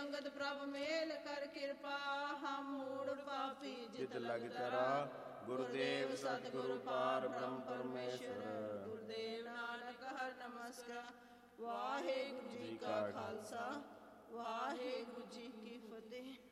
ਸੰਗਤ ਪ੍ਰਭ ਮੇਲ ਕਰ ਕਿਰਪਾ, ਹਮ ਮੂੜ ਪਾਪੀ ਜਿਤ ਲਗ ਤਰਾ। ਗੁਰਦੇਵ ਸਤਿਗੁਰੂ ਪਾਰ ਬ੍ਰਹਮ ਪਰਮੇਸ਼ਰ, ਗੁਰਦੇਵ ਨਾਨਕ ਹਰਿ ਨਮਸਕਾਰ। ਵਾਹਿਗੁਰੂ ਜੀ ਕਾ ਖਾਲਸਾ, ਵਾਹਿਗੁਰੂ ਜੀ ਕੀ ਫਤਿਹ।